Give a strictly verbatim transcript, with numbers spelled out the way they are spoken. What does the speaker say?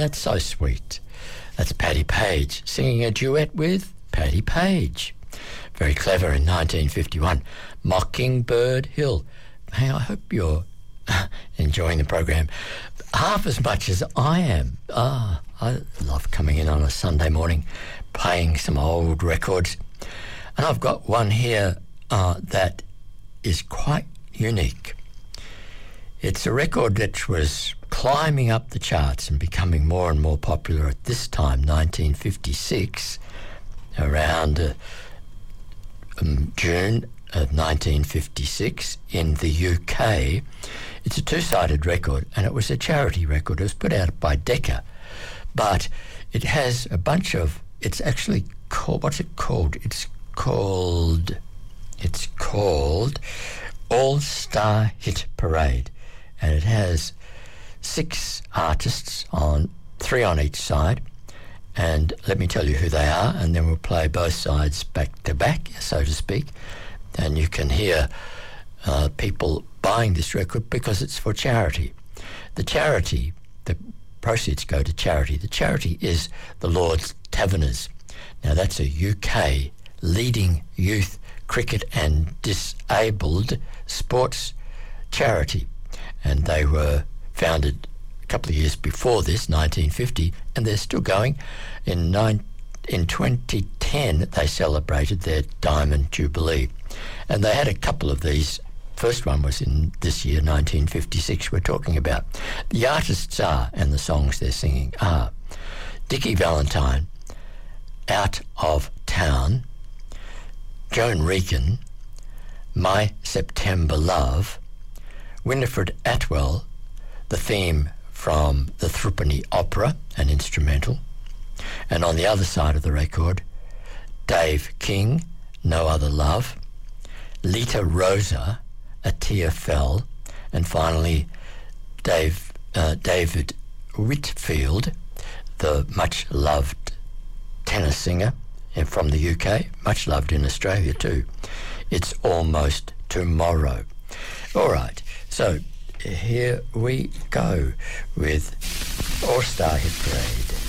that's so sweet. That's Paddy Page singing a duet with Paddy Page. Very clever in nineteen fifty-one. Mockingbird Hill. Hey, I hope you're enjoying the program half as much as I am. Ah, I love coming in on a Sunday morning, playing some old records. And I've got one here uh, that is quite unique. It's a record that was climbing up the charts and becoming more and more popular at this time, nineteen fifty-six, around uh, um, June of nineteen fifty-six in the U K. It's a two-sided record, and it was a charity record. It was put out by Decca, but it has a bunch of, it's actually called, what's it called? It's called, it's called All-Star Hit Parade, and it has six artists on, three on each side, and let me tell you who they are, and then we'll play both sides back to back, so to speak, and you can hear uh, people buying this record because it's for charity. The charity, the proceeds go to charity. The charity is the Lord's Taverners. Now that's a U K leading youth cricket and disabled sports charity, and they were founded a couple of years before this, nineteen fifty, and they're still going. In nine, in twenty ten, they celebrated their Diamond Jubilee, and they had a couple of these. First one was in this year, nineteen fifty-six, we're talking about. The artists are, and the songs they're singing are, Dickie Valentine, Out of Town, Joan Regan, My September Love, Winifred Atwell, the theme from the Threepenny Opera, an instrumental, and on the other side of the record, Dave King, No Other Love, Lita Rosa, A Tear Fell, and finally Dave uh, David Whitfield, the much-loved tenor singer from the U K, much loved in Australia too. It's Almost Tomorrow. All right, so here we go with All Star Hit Parade.